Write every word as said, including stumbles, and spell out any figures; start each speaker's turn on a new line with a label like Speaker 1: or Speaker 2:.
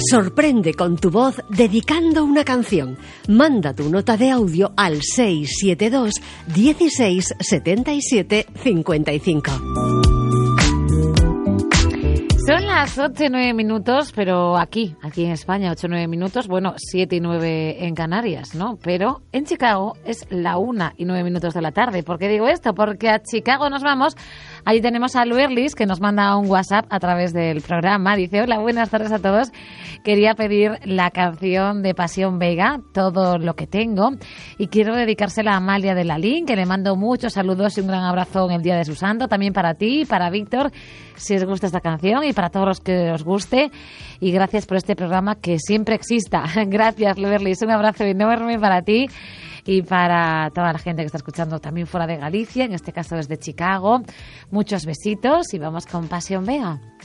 Speaker 1: Sorprende con tu voz dedicando una canción. Manda tu nota de audio al seis siete dos, dieciséis, setenta y siete, cincuenta y cinco.
Speaker 2: Son las ocho y nueve minutos, pero aquí, aquí en España, ocho y nueve minutos, bueno, siete y nueve en Canarias, ¿no? Pero en Chicago es la una y nueve minutos de la tarde. ¿Por qué digo esto? Porque a Chicago nos vamos. Allí tenemos a Luerlis, que nos manda un WhatsApp a través del programa. Dice, hola, buenas tardes a todos. Quería pedir la canción de Pasión Vega, Todo lo que tengo, y quiero dedicársela a Amalia de Lalín, que le mando muchos saludos y un gran abrazo en el día de su santo. También para ti, para Víctor, si os gusta esta canción, y para todos los que os guste. Y gracias por este programa que siempre exista. Gracias, Luerlis. Un abrazo enorme para ti y para toda la gente que está escuchando también fuera de Galicia, en este caso desde Chicago. Muchos besitos y vamos con Pasión Vega.